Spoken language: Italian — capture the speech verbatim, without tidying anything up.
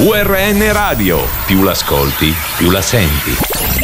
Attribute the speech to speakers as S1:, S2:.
S1: V R N Radio, più l'ascolti, più la senti.